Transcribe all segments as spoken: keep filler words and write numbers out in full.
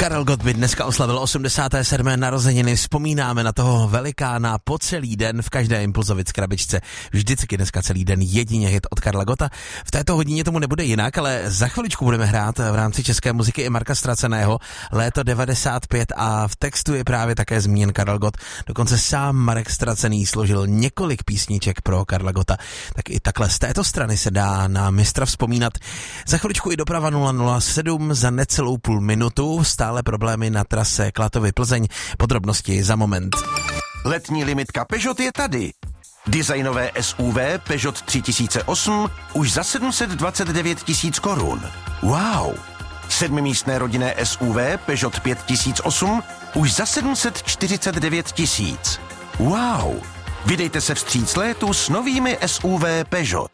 Karel Gott by dneska oslavil osmdesáté sedmé narozeniny. Vzpomínáme na toho velikána po celý den v každé Impulzovic krabičce. Vždycky dneska celý den jedině hit od Karla Gotta. V této hodině tomu nebude jinak, ale za chviličku budeme hrát v rámci české muziky i Marka Ztraceného. Léto devadesát pět a v textu je právě také zmíněn Karel Gott. Dokonce sám Marek Ztracený složil několik písniček pro Karla Gotta. Tak i takhle z této strany se dá na mistra vzpomínat. Za chviličku i doprava nula nula sedm za necelou půl minutu. Stále problémy na trase Klatovy-Plzeň. Podrobnosti za moment. Letní limitka Peugeot je tady. Designové S U V Peugeot tři tisíce osm už za sedm set dvacet devět tisíc korun. Wow! Sedmimístné rodinné S U V Peugeot pět tisíc osm už za sedm set čtyřicet devět tisíc. Wow! Vydejte se vstříc létu s novými S U V Peugeot.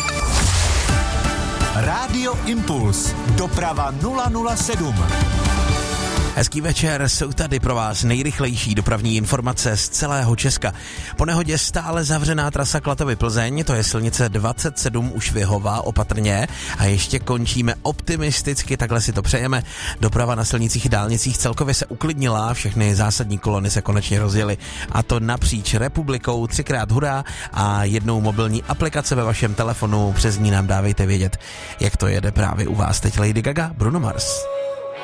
Rádio Impuls. Doprava nula nula sedm. Hezký večer, jsou tady pro vás nejrychlejší dopravní informace z celého Česka. Po nehodě stále zavřená trasa Klatovy-Plzeň, to je silnice dvacet sedm už Vyhová opatrně a ještě končíme optimisticky, takhle si to přejeme. Doprava na silnicích i dálnicích celkově se uklidnila, všechny zásadní kolony se konečně rozjely a to napříč republikou, třikrát hurá a jednou mobilní aplikace ve vašem telefonu, přes ní nám dávejte vědět, jak to jede právě u vás. Teď Lady Gaga, Bruno Mars.